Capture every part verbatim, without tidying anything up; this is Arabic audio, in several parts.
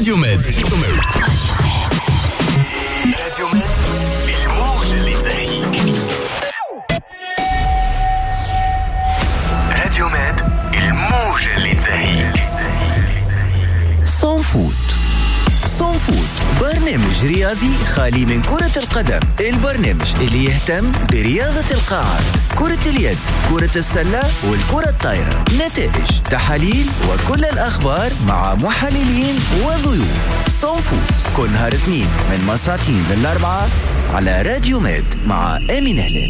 راديو ميد. راديو ميد الموج اللي تزهيك. راديو ميد الموج اللي تزهيك. صن فوت صن فوت برنامج رياضي خالي من كرة القدم، البرنامج اللي يهتم برياضة القاعات، كرة اليد، كرة السلة والكرة الطايرة، نتائج، تحاليل وكل الأخبار مع محللين وضيوف. صن فوت كل نهار اثنين من مساعتين للأربعة على راديو ميد مع أمين هلال.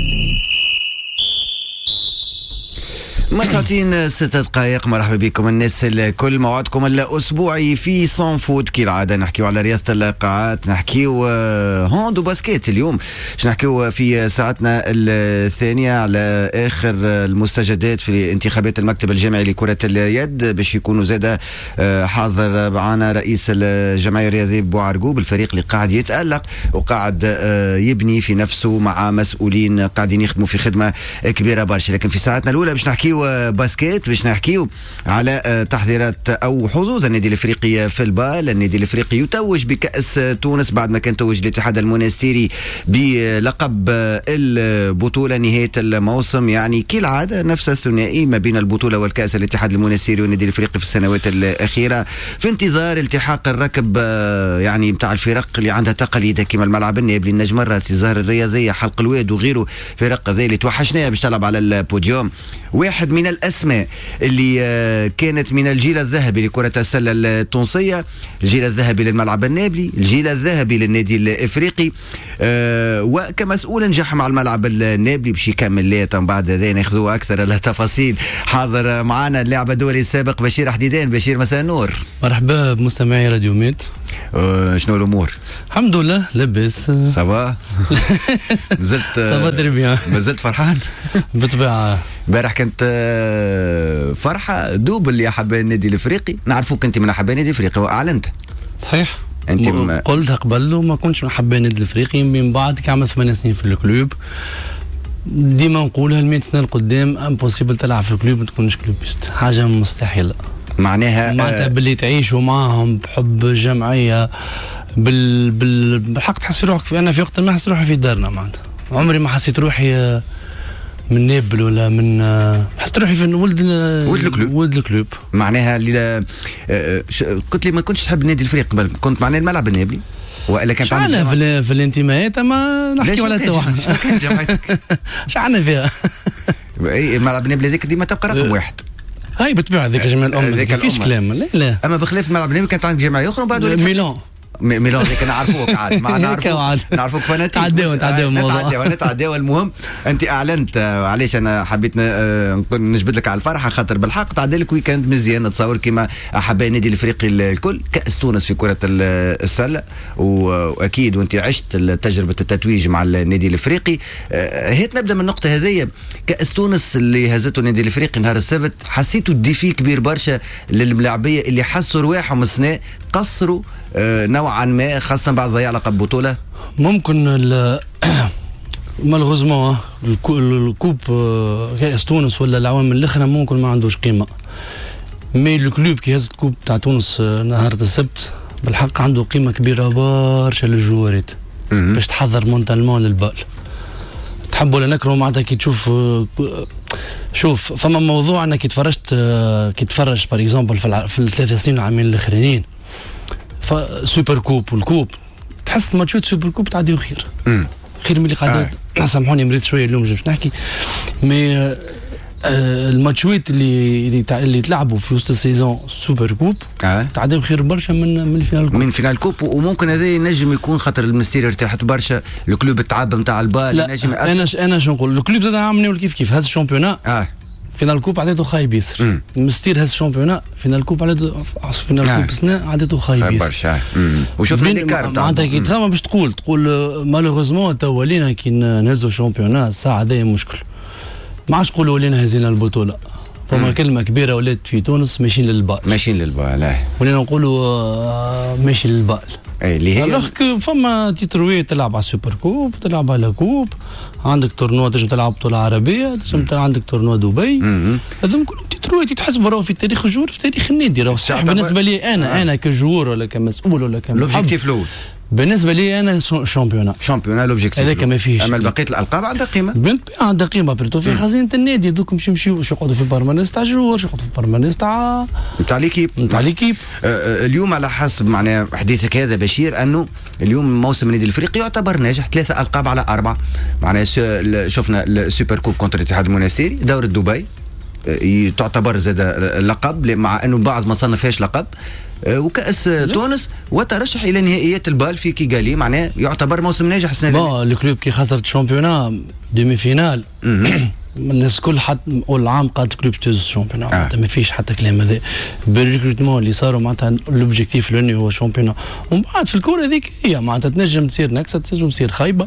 مساعتين ستة دقائق. مرحبا بكم الناس الكل، موعدكم الأسبوعي في صن فوت كالعادة. نحكيو على رياضة القاعات، نحكيو هوند وباسكيت. اليوم باش نحكيو في ساعتنا الثانية على آخر المستجدات في انتخابات المكتب الجامعي لكرة اليد، باش يكونوا زادة حاضر معنا رئيس الجمعية الرياضية بوعرقوب، الفريق اللي قاعد يتألق وقاعد يبني في نفسه مع مسؤولين قاعدين يخدموا في خدمة كبيرة برشا. لكن في ساعتنا الأولى باش نحكيو باسكيت، باش نحكيو على تحضيرات او حظوظ النادي الافريقي في البال. النادي الافريقي يتوج بكأس تونس بعد ما كان توج الاتحاد المونستيري بلقب البطولة نهاية الموسم. يعني كالعادة نفس الثنائي ما بين البطولة والكأس، الاتحاد المونستيري والنادي الافريقي في السنوات الأخيرة، في انتظار التحاق الركب يعني متاع الفرق اللي عندها تقاليد كما الملعب النابلي، النجم مرات، الزهر الرياضية، حلق الواد وغيره، فرق زي اللي توحشناها باش تلعب على البوديوم. واحد من الأسماء اللي كانت من الجيل الذهبي لكرة السلة التونسية، الجيل الذهبي للملعب النابلي، الجيل الذهبي للنادي الإفريقي، أه وكمسؤول نجح مع الملعب النابلي باش يكمل ليه بعد ذا ناخذوا أكثر التفاصيل. حاضر معنا اللاعب الدولي السابق بشير حديدان. بشير مساء النور. مرحبا بمستمعي راديو ميد. أه شنو الأمور؟ الحمد لله لاباس. صافا مازلت صافا تري بيان. مازلت فرحان بالطبيعة. امبارح كانت فرحة دوب اللي أحب النادي الإفريقي. نعرفوك أنت من أحب النادي الإفريقي وأعلنت. صحيح. أنت م... قلتها قبل وما كنتش محب النادي الإفريقي، من بعد كعمل ثمان سنين في الكلوب. ديما نقولها المئة سنة القدام امبوسيبل تلعب في الكلوب ما تكونش كلوبيست، حاجة مستحيلة. معناها معناتها باللي تعيشوا معهم بحب الجمعية بال... بال... بالحق تحس روحك. انا في وقت ما حسيت روحي في دارنا، معناتها عمري ما حسيت روحي من نابل ولا من حسيت روحي في ولد ولد الكلوب. ولد الكلوب معناها اللي قلت لي ما كنتش تحب النادي الفريق قبل، كنت معناها الملعب النابلي والا كانت عندنا في, في الانتماءات ما نحكي ولا تو واحد. شنو كانت جمعيتك؟ شعنا فيها اي الملعب النابلي هذاك ديما تبقى رقم واحد. هاي بالطبيعه ذيك جمعيه الام ما فيش كلام. لا لا اما بخلاف الملعب النابلي كانت عندك جمعيه اخرى بعد ميلان. ميلان ذيك نعرفوك عاد ما نعرفوك نعرفوك فناتيك. تعديو تعديو نتعديو نتعديو. المهم انت اعلنت، علاش انا حبيت نجبد لك على الفرحه، خاطر بالحق تعدي لك ويكاند مزيان نتصور كما احباء النادي الافريقي الكل. كاس تونس في كره السله واكيد وانت عشت تجربه التتويج مع النادي الافريقي. هيت نبدا من النقطه هذه. كاس تونس اللي هزته النادي الافريقي نهار السبت، حسيتوا الديفي كبير برشا للملاعبيه اللي حسوا رواحهم السنه قصروا نوعا ما، خاصة بعد ضياع لقب بطولة؟ ممكن مالغوزمون الكوب كأس تونس ولا العوامل الأخرى ممكن ما عندوش قيمة. مي الكلوب كي هز الكوب تاع تونس نهار السبت بالحق عنده قيمة كبيرة برشا للجوارات باش تحضر مونتالمون للبال. تحب ولا نكره معناتها كي تشوف. شوف فما موضوع انك كي تفرجت كي تفرج باغ اكزومبل في الثلاث سنين العامين الاخرين سوبر كوب والكوب، تحس ماتشات سوبر كوب تعديو خير. مم. خير من اللي قاعد آه. سامحوني مريت شويه اليوم باش نحكي. مي آه الماتشات اللي اللي, تع... اللي تلعبوا في وسط السيزون سوبر كوب آه. تعديو خير برشا من من الفينال كوب. من فينال كوب. وممكن هذا ينجم يكون خاطر المستير ارتاحت برشا، الكلوب التعب نتاع البال ينجم. انا ش... انا شنو نقول، الكلوب زاد عامل كيف كيف هذا الشامبيونات آه. فينال كوب عديته خايب ياسر. المستير هز الشامبيونات فينال كوب عديته فينال كوب السنه عديته خايب ياسر. وشوف ليكار معناتها كي تخمم باش تقول تقول مالوغوزمون تو ولينا كي نهزوا الشامبيونات الساعه هذايا مشكل. ما عادش تقولوا ولينا هزينا البطوله. فما كلمه كبيره ولات في تونس ماشيين للبال ماشيين للبال ولينا نقولوا آه ماشي للبال اي اللي هي الوغ فما تيتروي تلعب على السوبر كوب تلعب على كوب عندك تورنوا تنجم تلعب بطوله عربيه تنجم تلعب عندك تورنوا دبي هذوم كلهم تيتروي تتحسبوا راهو في تاريخ الجور في تاريخ النادي راهو صح بالنسبه لي انا آه. انا كجوور ولا كمسؤول ولا كمحب لوبجيكتيف الاول بالنسبه لي انا شامبيونا شامبيونا لوبجيكتيف هذاك ما فيهش اما بقيه الالقاب عندها قيمه بنت عندها قيمه بريتو في خزينه النادي دوك مش يمشيو يقعدوا في البرمانيس تاع الجوار يقعدوا في البرمانيس تاع تاع ليكيب تاع ليكيب اليوم على حسب معناها حديثك هذا بشير انه اليوم موسم النادي الافريقي يعتبر ناجح ثلاثه القاب على اربعه معناها شفنا السوبر كوب كونتر الاتحاد المنستيري دوره دبي تعتبر زاد لقب مع انه بعض ما صنفهاش لقب وكأس تونس وترشح الى نهائيات البال في كيغالي معناه يعتبر موسم ناجح السنه بون الكلوب كي خسرت الشامبيونا دومي فينال الناس كل حتى العام قالت كلوب تفوز الشامبيونا آه. ما فيش حتى كلام هذا بالريكروتمون اللي صاروا معناتها لوبجيكتيف الاولاني هو الشامبيونا ومن بعد في الكره هذيك هي معناتها تنجم تصير نكسه تنجم تصير خايبه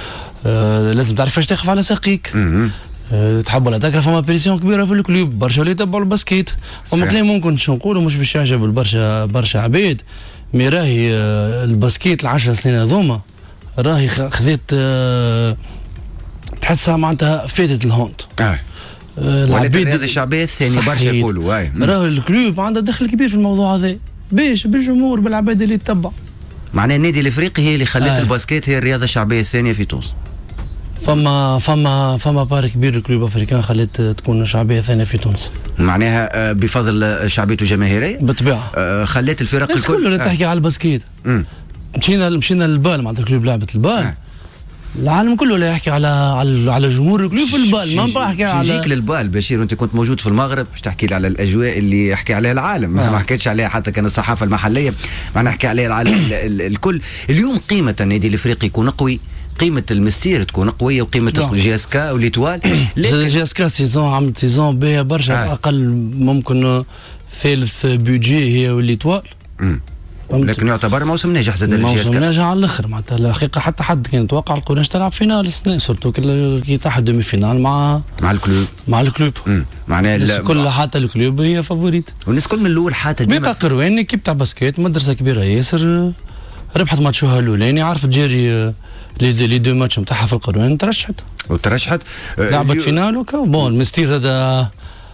آه لازم تعرف فاش تقف على ساقيك أه تحب ولا تكره فما بريسيون كبيره في الكلوب برشا اللي يتبعوا الباسكيت فما كلام ممكن نقولوا مش باش يعجب برشا برشا عباد مي راهي أه الباسكيت العشر سنين هذوما راهي خذت أه تحسها معناتها فاتت الهونت اه ولات الرياضه الشعبيه الثانيه برشا يقولوا اي راهي الكلوب عندها دخل كبير في الموضوع هذا باش بالجمهور بالعباد اللي تتبع معناها النادي الافريقي هي اللي خلت آه. الباسكيت هي الرياضه الشعبيه الثانيه في تونس فما فما فما بار كبير الكلوب افريكان خلت تكون شعبيه ثانيه في تونس معناها بفضل شعبيته الجماهيريه بالطبيعه خلت الفرق الكل كله آه. تحكي على الباسكيت مشينا مشينا للبال معناتها الكلوب لعبت البال آه. العالم كله لا يحكي على على على جمهور الكلوب في البال ما بحكي على نجيك للبال بشير وانت كنت موجود في المغرب باش تحكي لي على الاجواء اللي يحكي عليها العالم آه. ما حكيتش عليها حتى كان الصحافه المحليه ما نحكي عليها العالم الكل اليوم قيمه النادي الافريقي يكون قوي قيمة المستير تكون قوية وقيمة الجي اس كا والإتوال لكن الجي اس كا سيزون عملت سيزون باهية برشا آه. أقل ممكن ثالث بيجي هي والإتوال لكن يعتبر موسم ناجح زاد الجي اس كا موسم ناجح على الآخر معناتها الحقيقة حتى حد كان يتوقع القرناش تلعب فينال السنة سورتو كي تحت دومي فينال مع مع الكلوب مع الكلوب معناها الناس كل حتى الكلوب هي فافوريت والناس كل من الأول حتى بقى قروان كيب تاع باسكيت مدرسة كبيرة ياسر ربحت ماتشوها الأولاني عرفت جاري لي دو ماتش نتاعها في القرون ترشحت وترشحت لعبت فينال وكا بون المستير هذا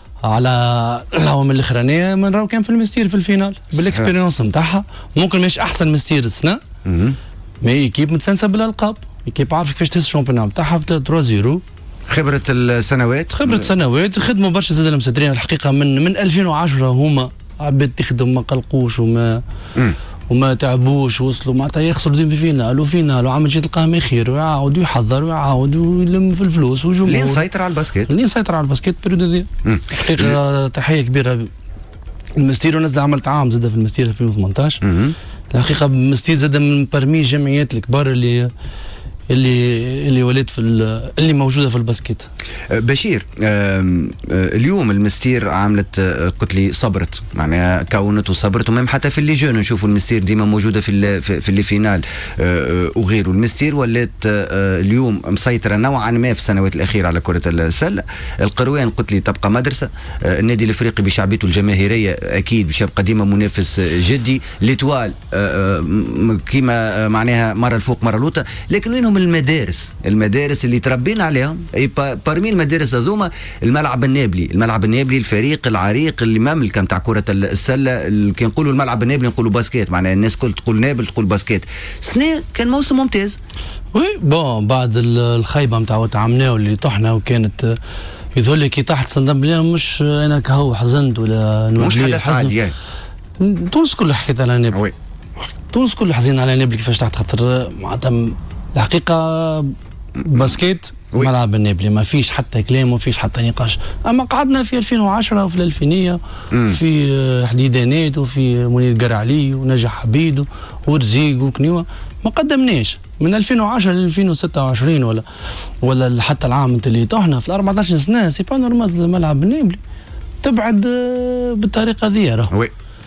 على العوامل الاخرانيه من راهو كان في المستير في الفينال بالاكسبيريونس نتاعها ممكن مش احسن مستير السنه مي ايكيب متسنسه بالالقاب ايكيب عارف كيفاش تهز الشامبيون نتاعها ثلاثة صفر خبره السنوات خبره سنوات خدموا برشا زاد المستدرين الحقيقه من من ألفين وعشرة هما عباد تخدم ما قلقوش وما مم. وما تعبوش وصلوا معناتها يخسروا ديما فينال وفينال وعمل شي تلقاه خير ويعاود ويحضر ويعاود ويلم في الفلوس وجمهور اللي نسيطر على الباسكيت اللي نسيطر على الباسكيت بريود هذي حقيقه تحيه كبيره المستير ونزل عملت عام زاد في المستير ألفين وثمانطاش الحقيقه المستير زاد من برمي الجمعيات الكبار اللي اللي اللي ولات في اللي موجوده في الباسكيت. بشير اليوم المستير عملت قلت لي صبرت معناها كونت وصبرت ومم حتى في اللي جون نشوفوا المستير ديما موجوده في في اللي فينال وغيره. المستير ولات اليوم مسيطره نوعا ما في السنوات الاخيره على كره السله. القروان قلت لي تبقى مدرسه. النادي الافريقي بشعبيته الجماهيريه اكيد باش يبقى ديما منافس جدي. ليتوال كيما معناها مره الفوق مره لوطه. لكن وينهم المدارس المدارس اللي تربينا عليهم؟ اي بارمي المدارس هذوما الملعب النابلي الملعب النابلي الفريق العريق اللي مملكه نتاع كره السله. كي نقولوا الملعب النابلي نقولوا باسكيت معناها الناس كل تقول نابل تقول باسكيت. سنة كان موسم ممتاز. وي بون بعد الخيبه نتاع تعاملنا واللي طحنا وكانت يظل كي تحت صندم بليان مش انا كهو حزنت ولا مش حدث عادي. تونس كل حكيت على نابلي. تونس كل حزين على نابلي كيفاش تحت خاطر معناتها الحقيقه باسكيت ملعب النابلي ما فيش حتى كلام وما فيش حتى نقاش. اما قعدنا في ألفين وعشرة وفي الألفينية في حديدانات وفي منير قرعلي ونجح حبيد ورزيق وكنيوه ما قدمناش من ألفين وعشرة ل ألفين وستة وعشرين ولا ولا حتى العام اللي طحنا في أربعطاش سنه. سي با نورمال الملعب النابلي تبعد بالطريقه ذي راه.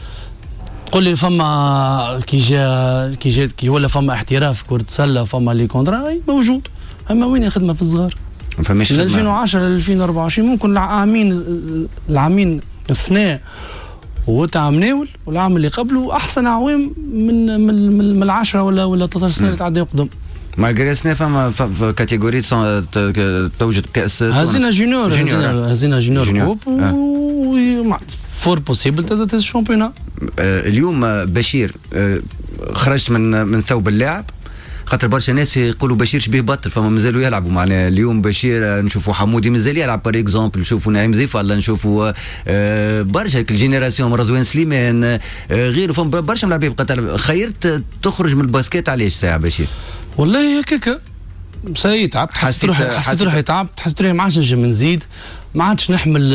قل لي فما كي جا كي جات كي ولا فما احتراف كرة سلة فما لي كونترا موجود. اما وين الخدمة في الصغار؟ ما فماش من خدمة. ألفين وعشرة ل ألفين وأربعة وعشرين ممكن العامين العامين السنة وتاع مناول والعام اللي قبله احسن عوام من من من, من العشرة ولا ولا ثلاثة عشر سنه اللي تعدي قدام. مالغري سنة فما في كاتيجوري توجد كأس هزينا جونيور هزينا جونيور كوب و فور بوسيبل تاع الشامبيون. اليوم بشير خرجت من من ثوب اللاعب خاطر برشا ناس يقولوا بشير شبيه بطل فما مازالوا يلعبوا معنا. اليوم بشير نشوفوا حمودي مازال يلعب بار اكزومبل، نشوفوا نعيم زيف ولا نشوفوا برشا الجينيراسيون رضوان سليمان غيره فما برشا ملاعبين بقى. خيرت تخرج من الباسكيت علاش ساعه بشير؟ والله هكاك سي تعبت، حسيت روحي حسيت روحي تعبت، حسيت روحي ما عادش نجم نزيد، ما عادش نحمل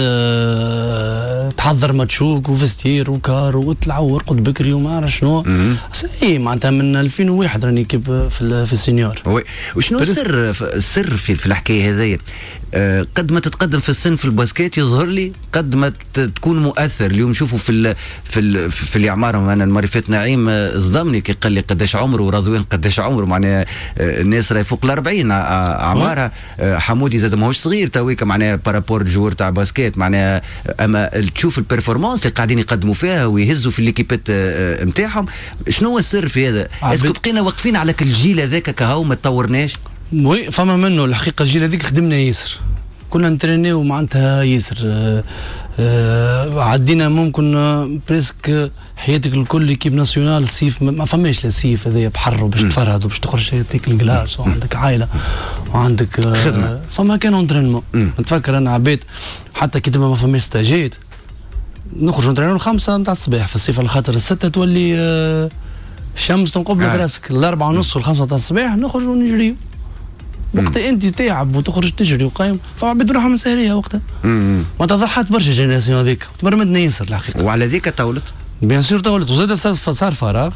أه تحضر ماتشوك وفستير وكار وطلع وارقد بكري وما عرف شنو. سي معناتها من ألفين وواحد راني كيب في في السينيور. وي وشنو السر السر في, في الحكايه هذيا؟ أه قد ما تتقدم في السن في الباسكيت يظهر لي قد ما تكون مؤثر. اليوم شوفوا في ال في ال في الاعمار. انا المره فاتت نعيم صدمني كي قال لي قداش عمره ورضوان قداش عمره، معناها الناس راهي فوق الأربعين اعمارها. حمودي زاد ماهوش صغير تويك معناها بارابور جوار تاع باسكيت معناها. اما تشوف البرفورمانس اللي قاعدين يقدموا فيها ويهزوا في الليكيبات نتاعهم. شنو هو السر في هذا؟ اسكو بقينا واقفين على كل الجيل هذاك كهو ما تطورناش؟ وي فما منه الحقيقه. الجيل هذيك خدمنا ياسر، كنا نترينيو معناتها ياسر. أه أه عدينا ممكن أه بريسك حياتك الكل كيب ناسيونال. الصيف ما فماش لا صيف هذايا بحر وباش تفرهد وباش تخرج تاكل كلاس وعندك عائله وعندك أه خدمه. فما كان اونترينمون. نتفكر انا عبيت حتى كي ما فماش ستاجيت نخرج نترينيو خمسة نتاع الصباح في الصيف على خاطر الستة تولي أه شمس تنقب لك راسك. الأربعة ونص والخمسة تاع الصباح نخرج ونجريو. وقتها انت تعب وتخرج تجري وقايم فعبد روحها من سهريه وقتها. ما تضحت برشا جينيراسيون هذيك تبرمدنا ياسر الحقيقه. وعلى ذيك طولت بيان سور طولت. وزاد صار فراغ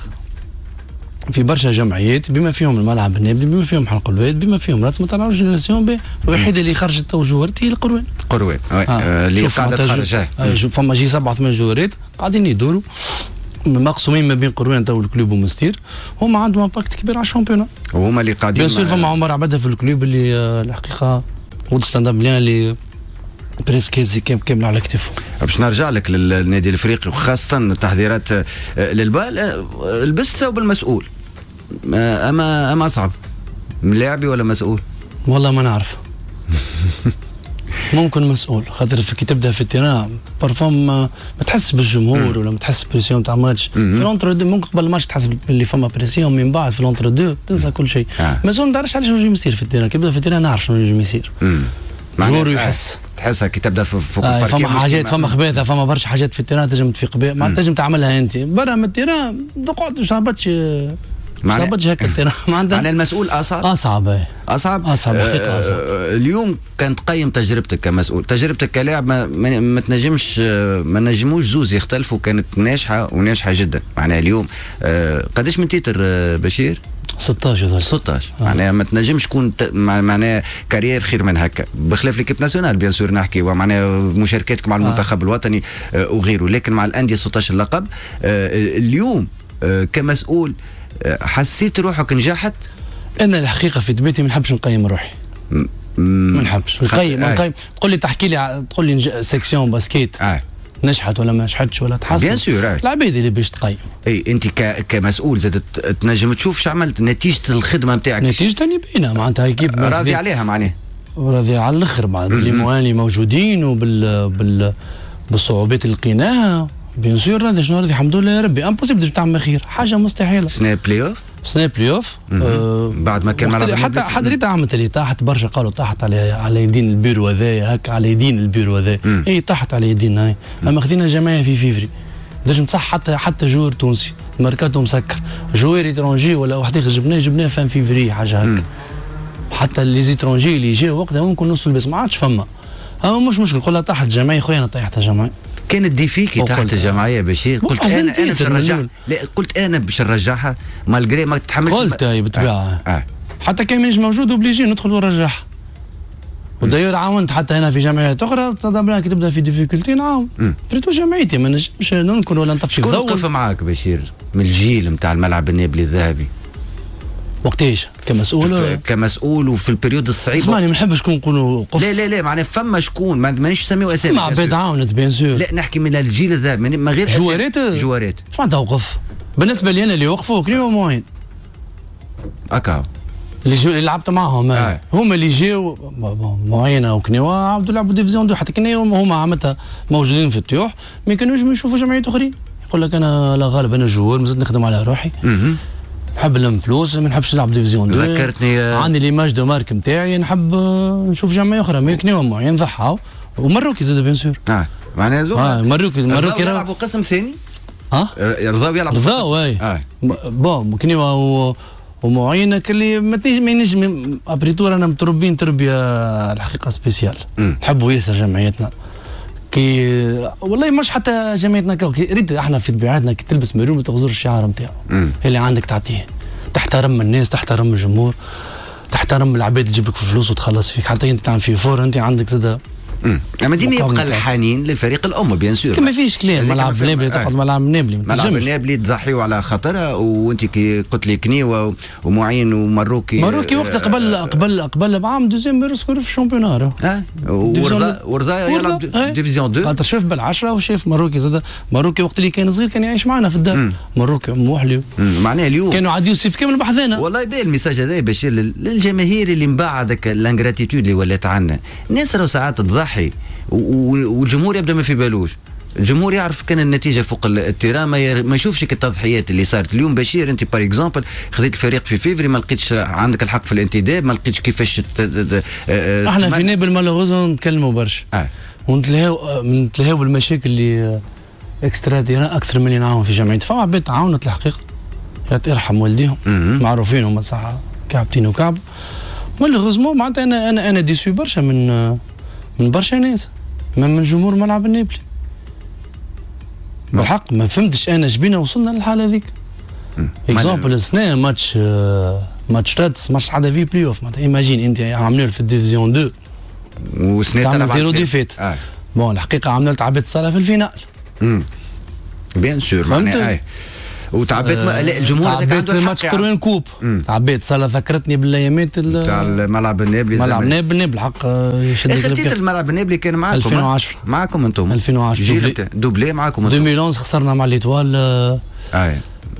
في برشا جمعيات بما فيهم الملعب النابلي بما فيهم حلق الواد بما فيهم راس ما طلعوش جينيراسيون. الوحيده اللي خرجت تو جوارتي هي القروان. قروان اللي قاعده تخرج. شوف فما جي سبعة ثمان جوارات قاعدين يدوروا مقسومين ما بين قروان تو الكلوب ومستير. هما عندهم امباكت كبير على الشامبيون وهما اللي قاعدين. بيان سور فما عمر عبده في الكلوب اللي الحقيقه غود ستاند اب مليان اللي بريسك هزي كامل على كتفه. باش نرجع لك للنادي الافريقي وخاصه التحضيرات للبال. لبست ثوب المسؤول اما اما اصعب لاعبي ولا مسؤول؟ والله ما نعرف. ممكن مسؤول خاطر في كي تبدا في التيران بارفوم ما تحس بالجمهور ولا ما تحس بريسيون تاع ماتش. في لونتر دو ممكن قبل الماتش تحس اللي فما بريسيون من بعد في لونتر دو تنسى كل شيء. آه. مسؤول ما تعرفش علاش ينجم يصير في التيران. كي يبدا في التيران نعرف شنو ينجم يصير. جمهور يحس تحسها كي تبدا في فوق آه فما حاجات فما خباثه فما برشا حاجات في التيران تنجم تفيق بها ما تنجم تعملها انت برا من التيران تقعد ما صابتش ما صابتش هكا التيران. معناتها المسؤول اصعب اصعب اصعب اصعب حقيقه اصعب. آه اليوم كان تقيم تجربتك كمسؤول، تجربتك كلاعب ما, ما, ما تنجمش ما نجموش زوز يختلفوا. كانت ناجحه وناجحه جدا. معناها اليوم آه قداش من تيتر آه بشير؟ ستة عشر ستة عشر. آه. معناها ما تنجمش تكون معناها كارير خير من هكا بخلاف ليكيب ناسيونال بيان سور نحكي ومعناها مشاركاتك مع المنتخب آه. الوطني آه وغيره. لكن مع الانديه ستة عشر لقب. آه اليوم آه كمسؤول آه حسيت روحك نجحت؟ انا الحقيقه في دبيتي ما نحبش نقيم روحي. ما نحبش نقيم آه. نقيم تقول لي تحكي لي تقول لي سيكسيون باسكيت آه. نجحت ولا ما نجحتش ولا تحسن. بيان سور العباد اللي باش تقيم. اي انت كمسؤول زاد تنجم تشوف شو عملت نتيجه الخدمه نتاعك. نتيجه تاني باينه معناتها يجيب راضي عليها معناها راضي على الاخر باللي مواني موجودين وبال بال بالصعوبات اللي لقيناها. بيان سور راضي شنو راضي الحمد لله يا ربي. امبوسيبل تعمل خير حاجه مستحيله. سناب بلاي اوف سناب بلاي اوف آه بعد ما كان ملعب حتى حتى ريت عملت اللي طاحت برشا قالوا طاحت على على يدين البيرو هذايا هكا على يدين البيرو هذايا. اي طاحت على يدينا هاي. اما خذينا جماعه في فيفري لازم تصح حتى حتى جوار تونسي الماركاتو مسكر جوار ايترونجي ولا واحد جبناه جبناه فان فيفري حاجه هكا. حتى لي زيترونجي اللي جاو وقتها ممكن نوصل بس ما عادش فما. اما مش مشكل قول لها طاحت جمعيه خويا انا طيحت جمعيه. كانت ديفيكي تحت الجمعيه بشير. قلت انا انا باش نرجعها. لا قلت انا باش نرجعها مالغري ما تتحملش. قلت اي بالطبيعه آه. آه. حتى كان مانيش موجود وبليجي ندخل ونرجعها. وداير عاونت حتى هنا في جمعيات اخرى طبعا كي تبدا في ديفيكولتي نعاون. بريتو جمعيتي ما نجمش ننكر ولا نطفي الضوء. شكون وقف معاك بشير من الجيل نتاع الملعب النابلي الذهبي؟ وقتاش كمسؤول كمسؤول وفي البريود الصعيب. اسمعني ما نحبش نكون نقولوا قف. لا لا لا معناها فما شكون مانيش نسميو اسامي. مع عباد عاونت بيان سور. لا نحكي من الجيل هذا من غير جوارات جوارات. شو معناتها وقف؟ بالنسبه لي انا اللي وقفوا كليو معين. هكا. اللي جو اللي لعبت معهم آه. هما اللي جاوا معينه وكنيوا عبدوا يلعبوا ديفيزيون دو حتى كنا هما عامتها موجودين في الطيوح ما كانوش يشوفوا جمعيات اخرين. يقول لك انا لا غالب انا جوار مازلت نخدم على روحي. اها. نحب نلم فلوس ما نحبش نلعب ديفيزيون دو. ذكرتني عندي ليماج دو مارك نتاعي نحب نشوف جمعيه اخرى ما كنيوا معين ضحاو ومروكي زاد بيان سور. اه معناها زوج. اه مروكي مروكي يلعبوا قسم ثاني. ها؟ رضاو يلعبوا رضاو اي. اه بون كنيوا ومعينه كلي ما ينجم ابريتور انا متربين تربيه الحقيقه سبيسيال. نحبوا ياسر جمعيتنا كي والله مش حتى جمعيتنا كي ريت احنا في طبيعتنا كي تلبس مارون ما تغزر الشعار نتاعو اللي عندك تعطيه. تحترم الناس تحترم الجمهور تحترم العباد اللي تجيب لك في فلوس وتخلص فيك حتى انت تعمل في فور انت عندك زاد. اما ديما يبقى الحنين للفريق الام بيان سور. ما فيش كلام ملعب نابلي تقعد ملعب نابلي ملعب نابلي تضحيوا على خاطرها وانت كي قلت لي كنيوه ومعين ومروكي. مروكي وقت قبل قبل قبل بعام دوزيام بيرسكور في الشامبيونار. اه ورضا ورضا يلعب ديفيزيون دو. خاطر شاف بالعشره وشاف مروكي زاد. مروكي وقت اللي كان صغير كان يعيش معنا في الدار. مروكي موحلي معناها اليوم كانوا عاد يوسف كامل بحذانا. والله باهي الميساج هذا بشير للجماهير اللي من بعد الانغراتيتود اللي ولات عندنا. الناس راهو ساعات تضحي والجمهور يبدا ما في بالوش. الجمهور يعرف كان النتيجه فوق التيران ما, ما يشوفش التضحيات اللي صارت اليوم. بشير انت بار اكزومبل خذيت الفريق في فيفري ما لقيتش عندك الحق في الانتداب ما لقيتش كيفاش احنا في نابل مالوغوزون نتكلموا برشا آه. ونتلهاو نتلهاو بالمشاكل اللي اكسترا تيران اكثر من اللي نعاون في جمعيه. فما عباد تعاونت الحقيقه يرحم والديهم معروفين هما صح كعبتين وكعب. مالوغوزمون معناتها انا انا انا ديسو برشا من من برشا ناس من جمهور ملعب النابلي. بالحق ما فهمتش انا شبينا وصلنا للحاله هذيك. اكزومبل السنه ماتش ماتش رادس ماتش حدا في بلاي اوف معناتها ايماجين انت عاملين في الديفيزيون دو وسنه تلعب زيرو ديفيت. آه. بون الحقيقه عملنا تعبت صالة في الفينال. امم بيان سور معناها وتعبيت آه الجمهور هذاك عنده ماتش كروين كوب. تعبيت صالة ذكرتني بالايامات تاع الملعب النابلي. ملعب النابلي بالحق اخر تيتر الملعب النابلي كان معاكم ألفين وعشرة معاكم انتم ألفين وعشرة جيل دوبلي معاكم انتم. ألفين وأحد عشر خسرنا مع ليتوال. اي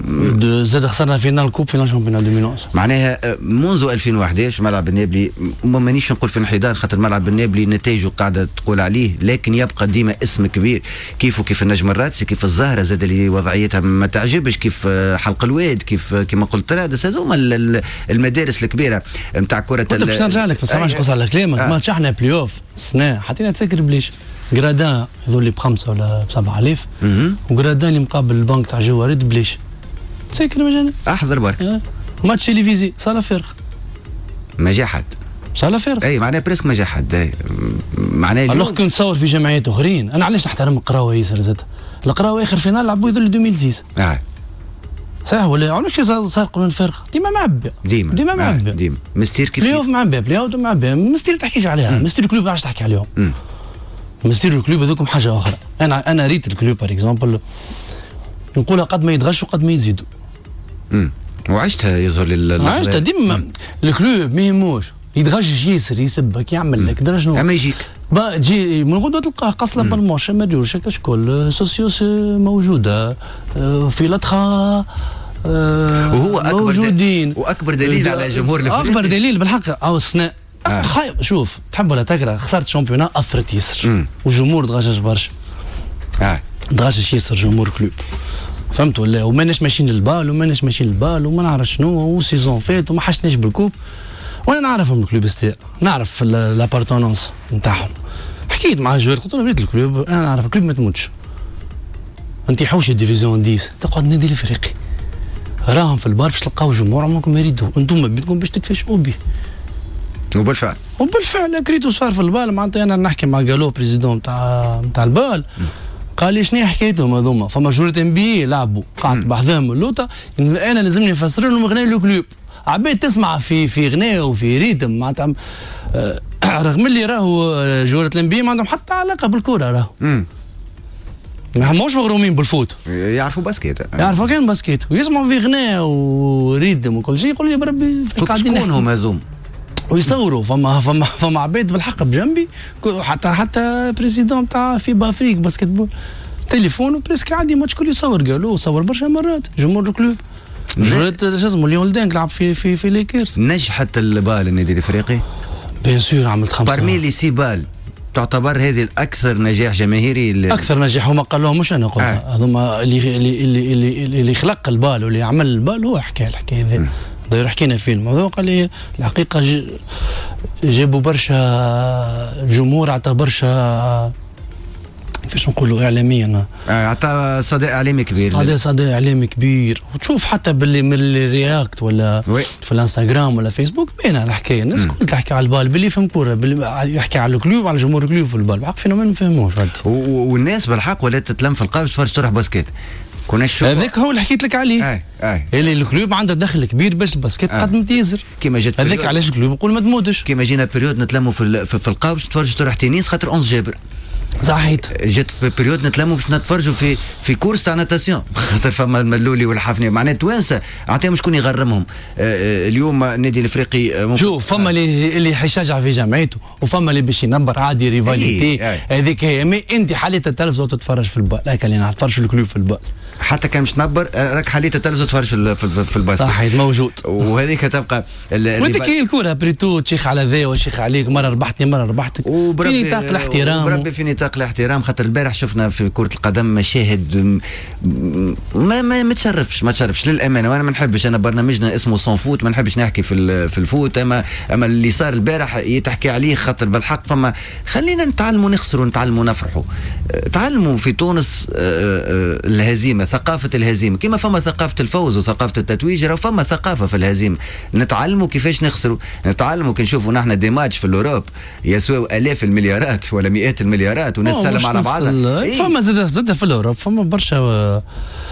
زاد خسرنا فينال كوب فينال شامبيون ألفين وأحد عشر. معناها منذ ألفين وأحد عشر ملعب النابلي مانيش نقول في انحدار خاطر ملعب النابلي نتائجه قاعده تقول عليه لكن يبقى ديما اسم كبير كيف وكيف النجم الراتسي كيف الزهره زاد اللي وضعيتها ما تعجبش كيف حلق الواد كيف كما قلت رادس هذوما المدارس الكبيره نتاع كره. كنت باش نرجع لك بس ما نقص على كلامك. آه. ماتش احنا بلاي اوف السنه حطينا تسكر بليش جرادان يظل بخمسه ولا بسبعة آلاف وجرادان اللي مقابل البنك تاع جواريد بليش تسكر مجانا. احضر برك. آه. ماتش تلفزيوني صاله فارغ ما جا حد. صاله فارغ. اي معناها بريسك ما جا حد. اي معناها الوغ كنت نتصور في جمعيات اخرين. انا علاش نحترم القراوه ياسر زاد. القراوه اخر فينال لعبوا يظل ألفين وستة. اه صحيح ولا علاش صار قانون فارغ ديما معبي ديما ديما معبي آه. ديما مستير كيف بلاي اوف معبي بلاي اوف معبي مستير ما تحكيش عليها. مستير الكلوب علاش تحكي عليهم. مستير الكلوب هذوكم حاجه اخرى. انا انا ريت الكلوب بار اكزومبل نقولها قد ما يتغشوا قد ما يزيدوا. امم وعشتها يظهر لل عشتها ديما الكلوب ما يهموش يتغشش ياسر يسبك يعمل لك درا شنو. اما يجيك با تجي من غدوه تلقاه قصله بالموش ما ديروش هكا شكون سوسيوس موجوده في لطخه. أه وهو اكبر موجودين واكبر دليل على جمهور الفريق. اكبر دليل بالحق او السناء. آه. خايب شوف تحب ولا تكره خسرت شامبيونا اثرت ياسر والجمهور تغشش برشا. اه تغشش ياسر جمهور كلوب فهمت ولا وماناش ماشيين للبال وماناش ماشيين للبال وما نعرف شنو وسيزون فات وما حشناش بالكوب. وانا نعرفهم الكلوب استاء نعرف لابارتونونس نتاعهم. حكيت مع الجوار قلت لهم ريت الكلوب انا نعرف الكلوب ما تموتش. انت حوش الديفيزيون عشرة تقعد نادي الافريقي راهم في البار باش تلقاو جمهور عمركم ما يريدوا انتم بدكم باش تتفاجئوا به. وبالفعل وبالفعل كريتو صار في البال معناتها انا نحكي مع قالو بريزيدون نتاع نتاع البال قال لي شنو حكايتهم هذوما فما جورة ام بي لعبوا قعدت بحذاهم اللوطه انا لازمني نفسر لهم غناء لو كلوب عباد تسمع في في غناء وفي ريتم معناتها آه رغم اللي راهو جورة الام بي ما عندهم حتى علاقه بالكره راهو ما هماش مغرومين بالفوت، يعرفوا باسكيت، يعرفوا كان باسكيت ويسمعوا في غناء وريدم وكل شيء، يقول لي بربي قاعدين شكون هما زوم ويصوروا. فما فما فما عباد بالحق بجنبي، حتى حتى بريزيدون تاع فيبا افريك باسكت بول تليفونه بريسك عادي ماتش كل يصور، قالوا صور برشا مرات جمهور الكلوب. جريت شو اسمه ليون دانك لعب في في في ليكيرز. نجحت البال النادي الافريقي بيان سور، عملت خمسه برمي لي سي بال. تعتبر هذه الاكثر نجاح جماهيري اللي اكثر نجاح. هما قال لهم مش انا قلتها، هذوما اللي اللي اللي اللي, اللي خلق البال واللي عمل البال هو حكى الحكايه هذه. داير حكينا فيه الموضوع، قال لي الحقيقه جابوا برشا الجمهور، عطى برشا كيفاش نقولوا اعلاميا، عطى صدى اعلامي كبير، عطى صدى اعلامي كبير. وتشوف حتى باللي من الرياكت ولا وي. في الانستغرام ولا فيسبوك باينه الحكايه، الناس الكل تحكي على البال باللي فهم كوره، باللي يحكي على الكلوب على جمهور الكلوب في البال، بالحق فينا ما نفهموش. والناس بالحق ولات تتلم في القاب تفرج تروح باسكيت. كناش هذاك هو اللي حكيت لك عليه، اي اي اللي الكلوب عنده دخل كبير باش الباسكيت قد تيزر. كيما جات هذاك علاش الكلوب يقول ما تموتش. كيما جينا بيريود نتلموا في في, في القاب باش تفرج تروح تنس خاطر أونز جابر. صحيت. جات في بيريود نتلموا باش نتفرجوا في في كورس تاع ناتاسيون خاطر فما الملولي والحفني، معناها توانسه عطيهم شكون يغرمهم. آه اليوم النادي الافريقي شوف فما اللي اللي حيشجع في جامعته، وفما اللي باش ينبر عادي ريفاليتي هذيك هي. مي انت حاليا التلفزه تتفرج في البال، هكا اللي نتفرج في الكلوب في البال، حتى كان مش نبر راك حاليا التلفزه تتفرج في في, في الباسكت. صحيح موجود. وهذيك تبقى وهذيك هي الكوره بريتو، تشيخ على ذا وشيخ عليك، مره ربحتني مره ربحتك في نطاق الاحترام. بربي في نطاق الاحترام، خاطر البارح شفنا في كره القدم مشاهد ما ما ما تشرفش ما تشرفش للامانه. وانا ما نحبش، انا برنامجنا اسمه سون فوت، ما نحبش نحكي في في الفوت، اما اما اللي صار البارح يتحكي عليه خاطر بالحق فما. خلينا نتعلموا نخسروا نتعلموا نفرحوا. تعلموا في تونس الهزيمه، ثقافه الهزيمه، كما فما ثقافه الفوز وثقافه التتويج، راه فما ثقافه في الهزيمه. نتعلموا كيفاش نخسروا، نتعلموا كي نشوفوا نحن دي ماتش في الاوروب يسووا الاف المليارات ولا مئات المليارات ونتسلم على بعضها. إيه؟ فما زاد زاد في الاوروب فما برشا،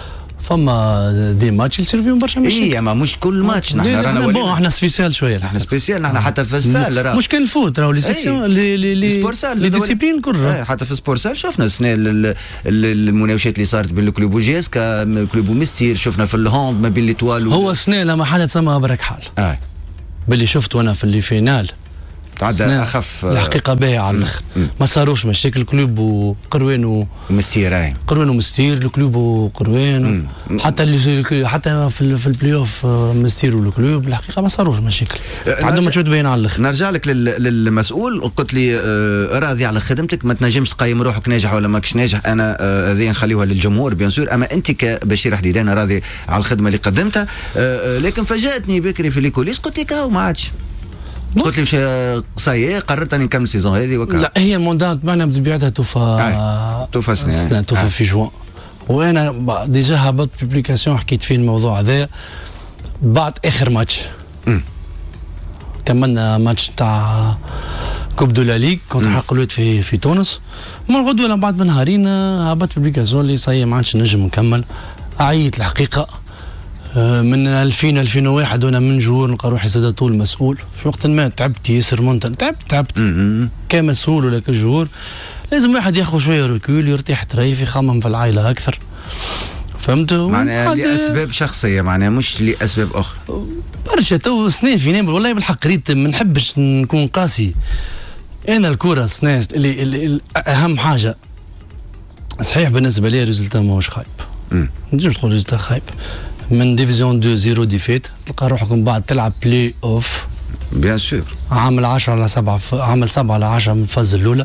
فما دي ماتش يصير فيهم برشا مشاكل. اي اما مش كل ماتش نحن رانا بون احنا سبيسيال شويه، نحن سبيسيال نحن حتى في السال راه مش كان الفوت راهو لي سيكسيون لي لي لي ديسيبلين الكل. حتى في سبور سال شفنا السنه المناوشات اللي صارت بين الكلوب وجيسكا، الكلوب ومستير، شفنا في الهوند ما بين ليتوال و... هو السنه لما حاله تسمى برك حال اه باللي شفت وانا في اللي فينال تعدى اخف الحقيقه باهيه على الاخر، ما صاروش مشاكل الكلوب وقروان ومستير. اي قروان ومستير الكلوب وقروان، حتى اللي حتى في, في البلاي اوف مستير والكلوب الحقيقه ما صاروش مشاكل، عندهم ماتشات باين على الاخر. نرجع لك للمسؤول، قلت لي آه راضي على خدمتك، ما تنجمش تقيم روحك ناجح ولا ماكش ناجح، انا هذه آه نخليوها للجمهور بيان سور، اما انت كبشير حديدان راضي على الخدمه اللي قدمتها. آه لكن فاجاتني بكري في ليكوليس، قلت لك هاو ما عادش، قلت لي مش صايي قررت اني نكمل السيزون هذه وكا. لا هي الموندات معنا بطبيعتها توفى توفى سنه توفى في جوان، وانا ديجا هبطت بوبليكاسيون حكيت فيه الموضوع هذا بعد اخر ماتش. م. كملنا ماتش تاع كوب دو لا ليغ كونتر حق الود في في تونس، من الغدوه ولا بعد بنهارين هبطت بوبليكاسيون اللي صايي ما عادش نجم نكمل. عييت الحقيقه من ألفين ألفين وواحد وانا من جهور نلقى روحي زاد طول مسؤول، في وقت ما تعبت ياسر مونتن، تعبت تعبت كمسؤول ولا كجهور لازم واحد ياخذ شويه ركول يرتاح تريف يخمم في العائله اكثر، فهمت؟ معناها لاسباب شخصيه، معناها مش لاسباب اخرى. برشا تو سنين في نامل والله بالحق ريت ما نحبش نكون قاسي. انا الكره سنين اللي, اللي اهم حاجه صحيح بالنسبه لي ريزولتا ماهوش خايب، ما تنجمش تقول ريزولتا خايب من ديفيزيون اثنين زيرو ديفيت، تلقى روحك من بعد تلعب بلاي اوف بيان سور، عامل عشرة على سبعة، عامل سبعة على عشرة من الفاز الاولى.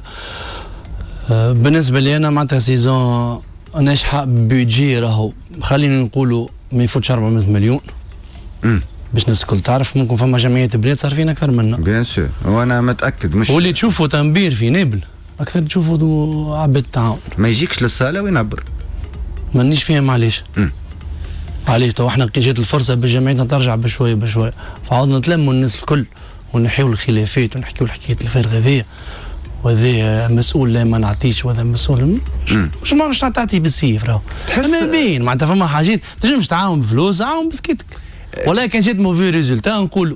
أه بالنسبه لي انا معناتها سيزون ناجحه، بيجي راهو خلينا نقولوا ما يفوتش أربعمائة مليون. امم باش الناس الكل تعرف ممكن فما جمعيه بلاد صارفين اكثر منا بيان سور، وانا متاكد مش واللي تشوفوا تنبير في نابل اكثر تشوفوا عباد التعاون، ما يجيكش للصاله وينبر، مانيش فاهم علاش. امم عليه تو احنا جات الفرصه باش جمعيتنا ترجع بشويه بشويه، فعاودنا نتلموا الناس الكل ونحيوا الخلافات ونحكيوا الحكايات الفارغه هذيا، وهذا مسؤول لا ما نعطيش وهذا مسؤول مش, مش ما مش تعطي بالسيف راهو تحس ما بين معناتها فما حاجات تنجمش تعاون بفلوس عاون بسكيتك، ولا كان جات موفي ريزولتا نقولوا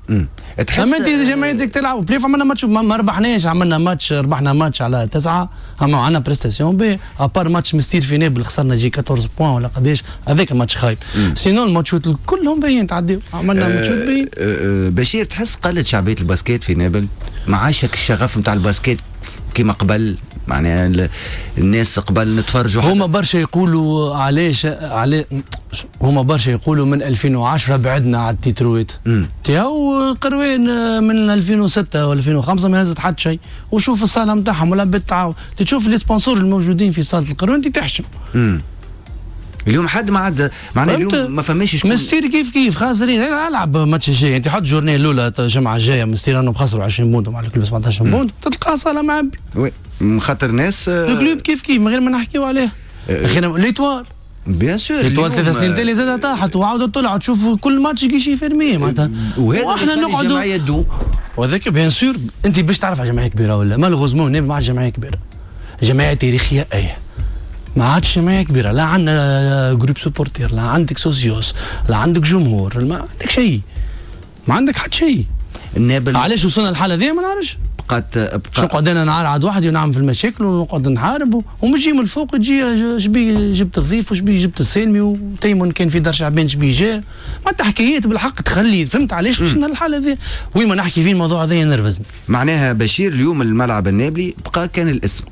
تحس اما انت جماعتك تلعب بليف. عملنا ماتش ما, ما ربحناش، عملنا ماتش ربحنا ماتش على تسعه، اما عندنا بريستاسيون بي ابار ماتش مستير في نابل خسرنا جي أربعطاش بوان ولا قداش، هذاك الماتش خايب. سينو الماتشات كلهم باين تعديو، عملنا أه ماتشات باين. أه بشير تحس قلت شعبيه الباسكيت في نابل؟ ما عاشك الشغف نتاع الباسكيت كيما قبل؟ معناها الناس قبل نتفرجوا هما برشا يقولوا علاش على هما برشا يقولوا من ألفين وعشرة بعدنا على التيترويت. تياو قروين من ألفين وستة و ألفين وخمسة ما هزت حتى شيء، وشوف الصاله نتاعهم ولا بالتعاون، تشوف لي سبونسور الموجودين في صاله القروين دي تحشم. امم اليوم حد ما عاد معناها اليوم ما فماش شكون مستير كيف كيف خاسرين. انا العب ماتش جاي، انت حط جورني الاولى الجمعه الجايه مستير انهم خسروا عشرين بونت مع الكلوب سبعطاش بونت، تلقى صاله معبي. وي خاطر ناس الكلوب كيف كيف من غير ما نحكيو عليه. اخي ليتوال بيان سور ليتوال ثلاث سنين تالي زادها طاحت وعاودوا طلعوا، تشوف كل ماتش كيشي فيرمي معناتها. واحنا نقعدوا جمعيه دو وهذاك بيان سور. انت باش تعرف جمعيه كبيره ولا مالغوزمون نابل ما عادش جمعيه كبيره، جمعيه تاريخيه ايه ما عادش جمعيه كبيره. لا عندنا جروب سوبورتير، لا عندك سوسيوس، لا عندك جمهور، ما عندك شيء، ما عندك حتى شيء. النابل علاش وصلنا الحاله ذي ما نعرفش. بقات بقى شو نقعد انا نعرض وحدي ونعمل في المشاكل ونقعد نحارب ومش من الفوق تجي شبي جبت الضيف وشبي جبت السالمي وتيمون كان في دار شعبان شبي جا. ما تحكيات بالحق تخلي فهمت علاش وصلنا للحاله ذي. وين ما نحكي فيه الموضوع هذا ينرفزني. معناها بشير اليوم الملعب النابلي بقى كان الاسم.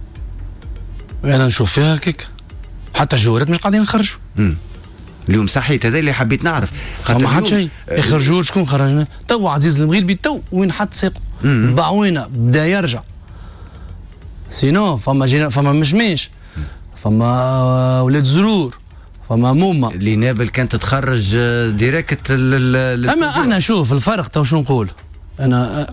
انا نشوف فيها هكاك حتى جوارات مش قاعدين نخرجوا. اليوم صحيت هذا اللي حبيت نعرف. خاطر ما حد شيء يخرجوا. شكون خرجنا؟ تو عزيز المغيربي تو وين حط ساقه؟ باعوينا بدا يرجع. سينو فما جينا فما مشماش، فما ولاد زرور، فما موما اللي نابل كانت تتخرج ديريكت. اما احنا شوف الفرق تو شو نقول انا.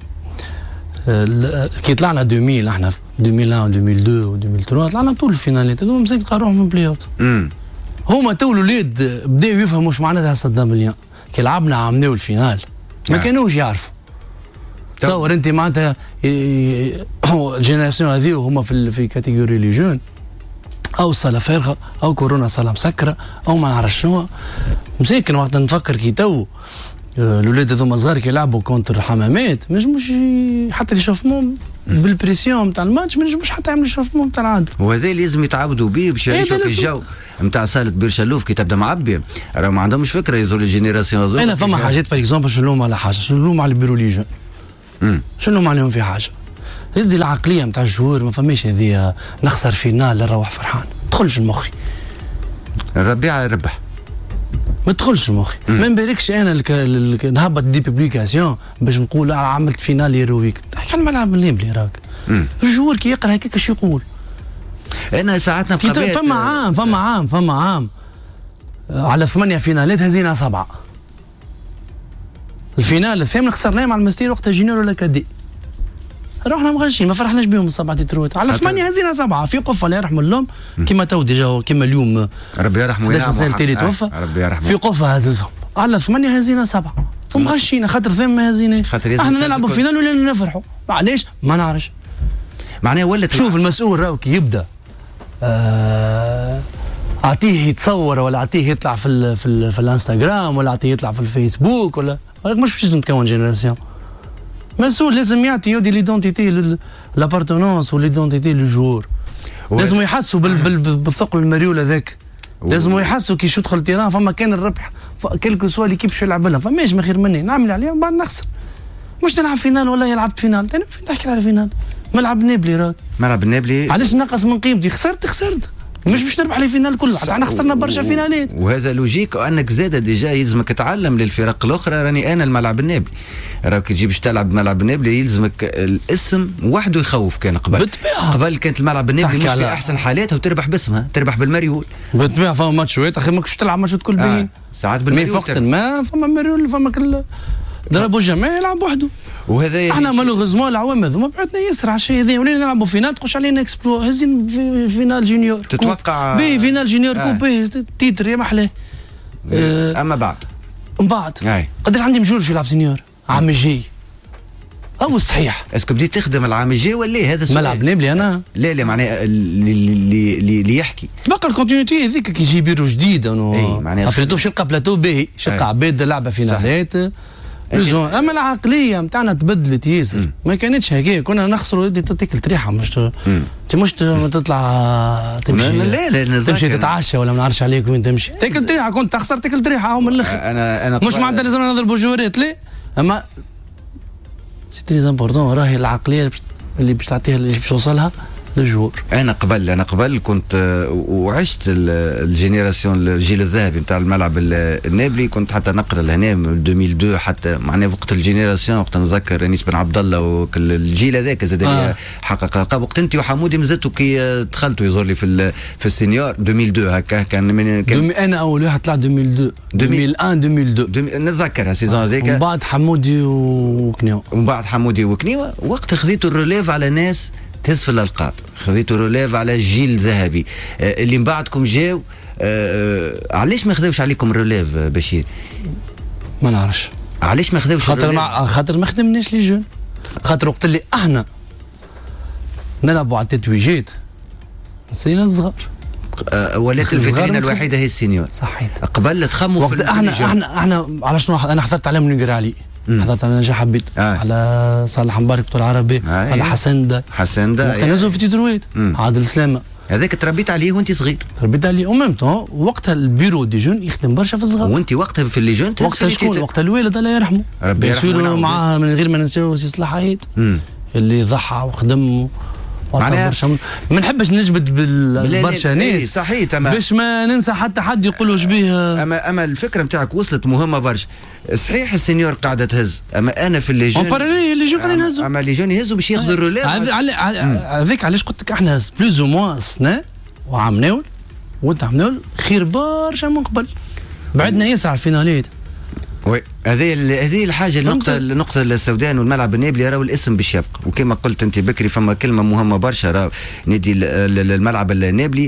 كي طلعنا ألفين احنا ألفين وواحد و2002 و2003 طلعنا طول الفينالات هذوما مساك تلقى روحهم في البلاي اوت. هما تو الاولاد بداو يفهموا واش معناتها صدام مليون. كي لعبنا عملناو الفينال ما كانوش يعرفوا. تصور انت معناتها الجينيراسيون هذه وهما في في كاتيجوري لي جون، او صاله فارغه او كورونا صاله مسكره او ما نعرف شنو. مساكن وقت نفكر كي تو الاولاد هذوما صغار كي يلعبوا كونتر حمامات ما ينجموش حتى يشوفهم بالبريسيون نتاع الماتش، ما ينجموش حتى يعملوا يشوفهم نتاع العاده. وهذا اللي لازم يتعودوا به باش يعيشوا في الجو نتاع صاله بير شلوف كي تبدا معبيه. راه ما عندهمش فكره يزول الجينيراسيون هذوما. انا فما حاجات باغ اكزومبل شنو نلوم على حاجه، شنو نلوم على البيرو لي جون، شنو نلوم عليهم في حاجه. هذه العقليه نتاع الجوار ما فماش هذه نخسر فينال نروح فرحان، ما تدخلش المخي. الربيع يربح ما تدخلش المخي. ما نباركش انا نهبط دي بوبليكاسيون باش نقول عملت فينال هيرويك. تحكي على الملعب النابلي راك الجوار كي يقرا هكاك اش يقول. انا ساعتنا بقيت فما عام فما عام فما عام على ثمانيه فينالات هزينا سبعه. الفينال الثامن خسرناه مع المستير وقتها جينيور ولا كادي. رحنا مغشين ما فرحناش بهم السبعه تيتروت على ثمانيه هزينا سبعه في قفه الله يرحم اللهم كيما تو ديجا كيما اليوم ربي يرحمه وينعم حداش سنه تالي توفى في قفه هززهم على ثمانيه هزينا سبعه ومغشين خاطر ثم ما هزيناش. احنا نلعبوا فينال ولا نفرحوا معليش ما نعرفش. معناها ولات شوف المسؤول راهو كي يبدا آه اعطيه يتصور ولا اعطيه يطلع في ال في, ال في الانستغرام ولا اعطيه يطلع في الفيسبوك ولا مش باش نتكون جينيراسيون. مسؤول لازم يعطي يودي ليدونتيتي لابارتونونس وليدونتيتي للجوار. لازم يحسوا بالثقل المريول هذاك. لازم يحسوا كي شو تدخل التيران فما كان الربح كلكو سوا ليكيب شو يلعب لها فماش ما خير مني نعمل عليه ومن بعد نخسر. مش نلعب فينال ولا يلعب فينال انا فين تحكي على فينال. ملعب نابلي راك ملعب النابلي علاش نقص من قيمتي خسرت خسرت مش باش نربح لي فينال كله احنا خسرنا برشا فينالات. وهذا لوجيك وانك زاد ديجا يلزمك تعلم للفرق الاخرى راني انا الملعب النابلي راك تجي باش تلعب بملعب النابلي يلزمك الاسم وحده يخوف. كان قبل بالطبيعه قبل كانت الملعب النابلي مش في احسن حالاتها وتربح باسمها تربح بالمريول بالطبيعه. فما ماتشات اخي ماكش تلعب ماتشات كل باهين آه. ساعات بالمريول وقت ما فما مريول فما كل ضربوا الجماعه يلعب وحده. وهذا احنا مالوغوزمون العوام هذوما بعدنا ياسر على الشيء هذا ولينا نلعبوا فينال تخش علينا اكسبلو هزين في فينال جونيور تتوقع بي فينال جونيور آه. كوبي تيتر يا محلاه آه. اما بعد من بعد آه. قداش عندي مجورش يلعب سينيور عام الجاي او صحيح اسكو بديت تخدم العام الجاي ولا هذا السؤال ملعب نابلي انا لا لا معناها اللي اللي يحكي تبقى الكونتينيتي هذيك كي يجي بيرو جديد انه اي معناها افريتو شلقى بلاتو باهي شلقى عباد لعبه فينالات اما العقليه نتاعنا تبدلت ياسر، ما كانتش هكاك، كنا نخسروا تاكل تريحه، مش انت مش تطلع تمشي لا لا تمشي تتعشى ولا ما نعرفش عليك وين تمشي تاكل تريحه، كنت تخسر تاكل تريحه من الاخر. انا انا مش معناتها لازم نضربوا جوريت لا، اما سي تري امبورتون، راهي العقليه اللي باش تعطيها اللي باش توصلها للجور. انا قبل انا قبل كنت وعشت الجينيراسيون الجيل الذهبي نتاع الملعب النابلي، كنت حتى نقرا لهنا من ألفين واثنين حتى معناها وقت الجينيراسيون، وقت نتذكر انيس بن عبد الله وكل الجيل هذاك زاد آه. حقق القاب. وقت انت وحمودي مزتوا كي دخلتوا يظهر لي في في السينيور ألفين واثنين هكا كان من كان انا اول واحد طلع ألفين واثنين ألفين واحد ألفين واثنين نتذكر السيزون هذيك، ومن بعد حمودي وكنيوه ومن بعد حمودي وكنيوه. وقت خذيتوا الروليف على ناس تهز في الالقاب، خذيتوا روليف على جيل ذهبي. آه اللي من بعدكم جاو، آه علاش ما خذوش عليكم روليف بشير؟ ما نعرفش علاش ما خذوش خاطر مع خاطر ما خدمناش لي جون، خاطر وقت اللي احنا نلعبوا على التتويجات نسينا الصغار. آه ولات الفيترينا الوحيده هي السينيور. صحيح. قبل تخموا في احنا احنا احنا على شنو انا حضرت على منير علي، حضرت على نجاح حبيت، آه. على صالح مبارك بطول عربي، آه. على حسن دا حسن دا كان نزلوا في تيترويت، عادل سلامه هذاك تربيت عليه وانت صغير. تربيت عليه وميم طون وقتها البيرو دي جون يخدم برشا في الصغار، وانت وقتها في اللي جون وقتها شكون؟ وقتها الوالد الله يرحمه ربي يرحمه معاه من غير ما ننساو سي صلاح عيد اللي ضحى وخدم معناها برشا. ما نحبش نجبد بالبرشا ناس صحيح تمام باش ما ننسى حتى حد يقول واش بيه. اما اما الفكره نتاعك وصلت مهمه برشا. صحيح السنيور قاعده تهز، اما انا في اللي جون اللي جون قاعدين يهزوا، اما اللي جون يهزوا باش ياخذوا الروليف. هذاك علاش قلت لك احنا بلوز او موان سنه وعام ناول وانت عام ناول خير برشا من قبل، بعدنا ياسر على الفيناليات. وي هذه هذه الحاجه النقطه النقطه السوداء والملعب النابلي راهو الاسم باش يبقى، وكما قلت انت بكري فما كلمه مهمه برشا، راهو نادي الملعب النابلي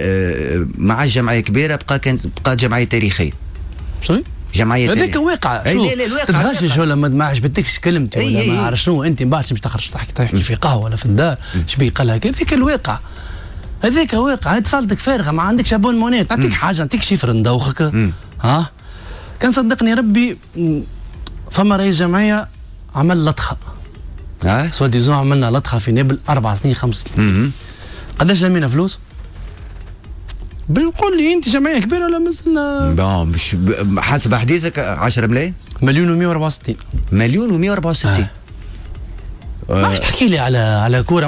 مع جمعيه كبيره بقى كانت بقى جمعيه تاريخيه. صحيح جمعيه هذاك واقع. لا لا الواقع تتغشش ولا ما عجبتكش كلمتي ولا ما عرف شنو انت من بعد باش تخرج تحكي تحكي في قهوه ولا في الدار شبيه قال لك هذاك الواقع، هذاك واقع. اتصالتك فارغه ما عندكش ابونمونات، نعطيك حاجه نعطيك شيفر ندوخك ها. كان صدقني ربي فما رئيس جمعيه عمل لطخه اه سوا ديزون عملنا لطخه في نابل اربع سنين خمس سنين. قداش لمينا فلوس؟ بنقول لي انت جمعيه كبيره ولا مازلنا؟ بون مش حسب حديثك عشرة ملايين مليون ومئة وأربعة وستين مليون ومئة وأربعة وستين. آه. ما عادش تحكي لي على على كوره